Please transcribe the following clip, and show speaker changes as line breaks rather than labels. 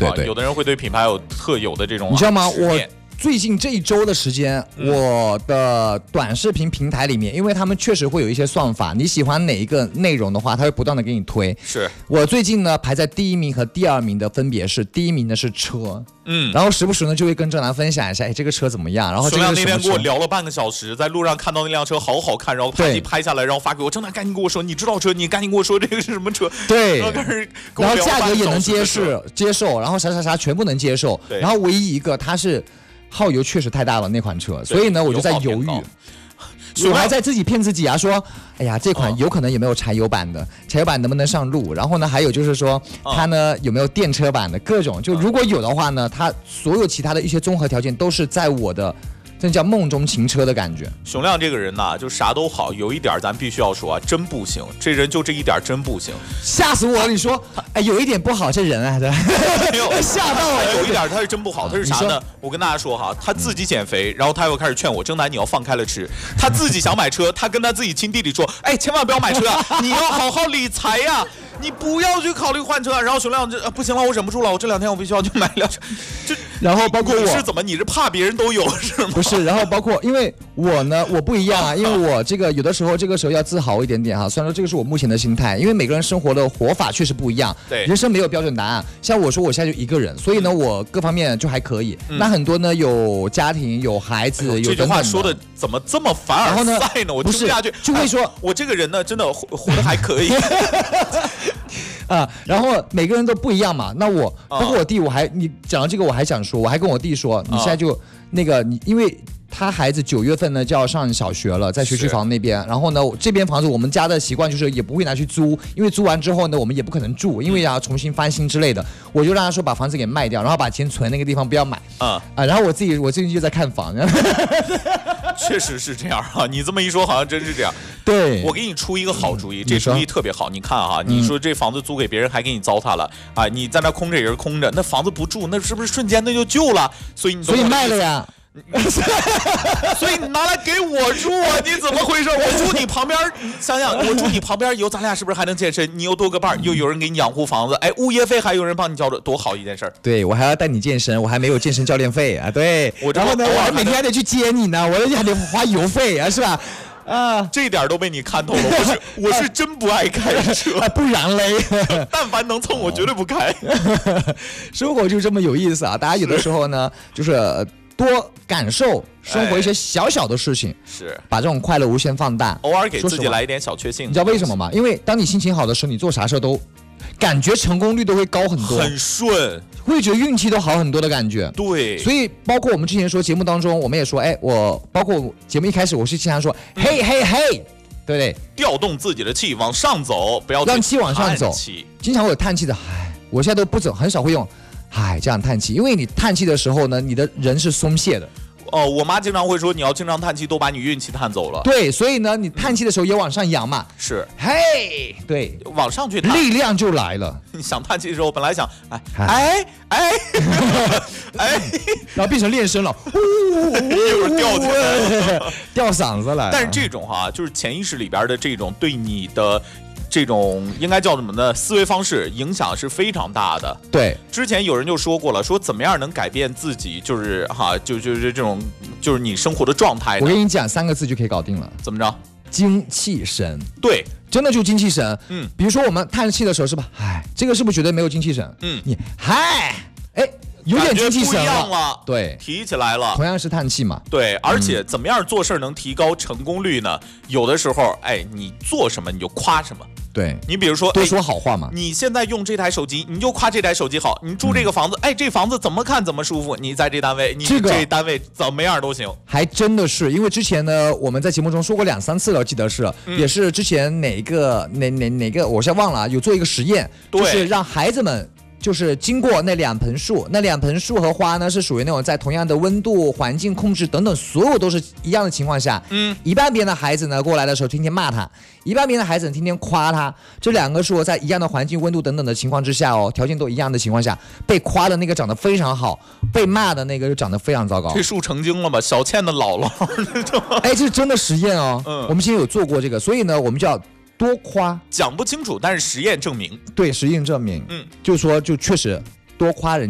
对，有的人会对品牌有特有的这种，
你知道吗？我最近这一周的时间，我的短视频平台里面，因为他们确实会有一些算法，你喜欢哪一个内容的话，他会不断的给你推。
是
我最近呢排在第1名和第2名的分别是，第1名呢是车，然后时不时呢就会跟正南分享一下，哎，这个车怎么样？然后这个
那天跟我聊了半个小时，在路上看到那辆车好好看，然后拍下来，然后发给我，正南赶紧跟我说，你知道车，你赶紧跟我说这个是什么车？
对，
然
后价格也能接受，然后啥全部能接受，然后唯一一个它是。耗油确实太大了那款车，所以呢我就在犹豫，我还在自己骗自己啊，说哎呀这款有可能有没有柴油版的，柴油版能不能上路，然后呢还有就是说它呢有没有电车版的，各种就如果有的话呢，它所有其他的一些综合条件都是在我的这叫梦中情车的感觉。
熊亮这个人呐，就啥都好，有一点咱必须要说啊，真不行，这人就这一点真不行，
吓死我了！你说，哎，有一点不好，这人啊，
没有
吓到我。
有一点他是真不好，他是啥呢？我跟大家说哈，他自己减肥，然后他又开始劝我，正南你要放开了吃。他自己想买车，他跟他自己亲弟弟说，哎，千万不要买车啊，你要好好理财呀。你不要去考虑换车，然后熊亮不行了，我忍不住了，我这2天我必须要去买辆车。
然后包括我
是怎么？你是怕别人都有是吗？
不是，然后包括因为我呢，我不一样啊，因为我这个有的时候这个时候要自豪一点点哈。虽然说这个是我目前的心态，因为每个人生活的活法确实不一样，
对，
人生没有标准答案。像我说我现在就一个人，所以呢我各方面就还可以。那很多呢有家庭有孩子，有
这句话说的怎么这么凡尔赛呢？我听不下去，
就会说
我这个人呢真的活得还可以。
然后每个人都不一样嘛。那我包括我弟，你讲到这个，我还想说，我还跟我弟说，你现在就那个你，因为他孩子9月份呢就要上小学了，在学区房那边。然后呢，这边房子我们家的习惯就是也不会拿去租，因为租完之后呢，我们也不可能住，因为要重新翻新之类的。我就让他说把房子给卖掉，然后把钱存那个地方不要买。然后我最近就在看房。
确实是这样啊，你这么一说好像真是这样。
对，
我给你出一个好主意，这主意特别好。你看啊，你说这房子租给别人还给你糟蹋了啊，你在那空着也是空着，那房子不住，那是不是瞬间那就旧了？所以
卖了呀。
所以你拿来给我住啊？你怎么回事？我住你旁边，想想我住你旁边以后，咱俩是不是还能健身？你又多个伴，又有人给你养护房子，哎，物业费还有人帮你交着，多好一件事儿。
对，我还要带你健身，我还没有健身教练费啊。对，然后呢，我还每天还得去接你呢，我还得花油费啊，是吧？
这点都被你看透了。我是真不爱开车，
不然嘞，
但凡能蹭我绝对不开。
生活就这么有意思啊！大家有的时候呢，就是多感受生活一些小小的事情，
是
把这种快乐无限放大，
偶尔给自己来一点小确幸。
你知道为什么吗？因为当你心情好的时候，你做啥事都感觉成功率都会高很多，
很顺，
会觉得运气都好很多的感觉。
对，
所以包括我们之前说节目当中，我们也说，哎，我包括节目一开始我是经常说，嘿嘿嘿，对不对？
调动自己的气往上走，不要
让气往上走。经常会有叹气的，唉，我现在都不很少会用。唉，这样叹气，因为你叹气的时候呢，你的人是松懈的。
我妈经常会说，你要经常叹气，都把你运气叹走了。
对，所以呢，你叹气的时候也往上扬嘛。
是，
嘿，对，
往上去叹，
力量就来了。
你想叹气的时候，本来想，哎，
然后变成练声了，
一会儿掉起来了，
掉嗓子来。
但是这种就是潜意识里边的这种对你的。这种应该叫什么呢？思维方式影响是非常大的。
对，
之前有人就说过了，说怎么样能改变自己，就是就是这种，就是你生活的状态。
我跟你讲3个字就可以搞定了。
怎么着？
精气神。
对，
真的就精气神。比如说我们叹气的时候是吧？哎，这个是不是觉得没有精气神？你嗨，哎。有点精气神
了，
对，
提起来了，
同样是叹气嘛，
对，而且怎么样做事能提高成功率呢？有的时候，哎，你做什么你就夸什么，
对，
你比如说
多说好话嘛。
你现在用这台手机，你就夸这台手机好；你住这个房子，哎，这房子怎么看怎么舒服。你在这单位，你这单位怎么样都行。
还真的是，因为之前呢，我们在节目中说过2、3次了，记得是，也是之前哪个，我现在忘了，有做一个实验，就是让孩子们。就是经过那2盆树，那2盆树和花呢是属于那种在同样的温度、环境控制等等，所有都是一样的情况下，一半边的孩子呢过来的时候天天骂他，一半边的孩子天天夸他。这2个树在一样的环境、温度等等的情况之下条件都一样的情况下，被夸的那个长得非常好，被骂的那个就长得非常糟糕。
这树成精了吧？小倩的姥姥，
哎，这是真的实验哦。我们之前有做过这个，所以呢，我们就要。多夸
讲不清楚，但是实验证明，
对，实验证明，就是说，就确实多夸人。